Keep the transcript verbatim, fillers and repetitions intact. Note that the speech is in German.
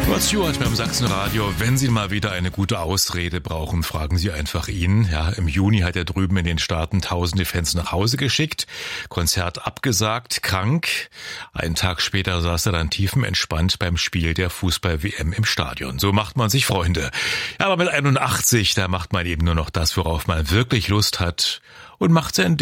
Rod Stewart beim Sachsenradio. Wenn Sie mal wieder eine gute Ausrede brauchen, fragen Sie einfach ihn. Ja, im Juni hat er drüben in den Staaten tausende Fans nach Hause geschickt. Konzert abgesagt, krank. Einen Tag später saß er dann tiefenentspannt beim Spiel der Fußball-W M im Stadion. So macht man sich Freunde. Ja, aber mit einundachtzig, da macht man eben nur noch das, worauf man wirklich Lust hat und macht sein